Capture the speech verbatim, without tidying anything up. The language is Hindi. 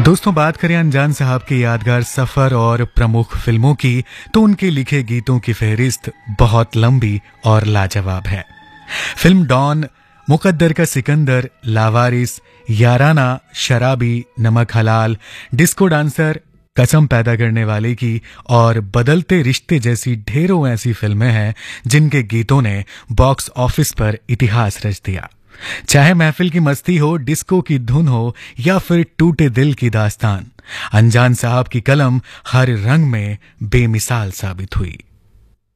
दोस्तों, बात करें अनजान साहब के यादगार सफर और प्रमुख फिल्मों की, तो उनके लिखे गीतों की फहरिस्त बहुत लंबी और लाजवाब है। फिल्म डॉन, मुकद्दर का सिकंदर, लावारिस, याराना, शराबी, नमक हलाल, डिस्को डांसर, कसम पैदा करने वाले की और बदलते रिश्ते जैसी ढेरों ऐसी फिल्में हैं जिनके गीतों ने बॉक्स ऑफिस पर इतिहास रच दिया। चाहे महफिल की मस्ती हो, डिस्को की धुन हो या फिर टूटे दिल की दास्तान, अनजान साहब की कलम हर रंग में बेमिसाल साबित हुई।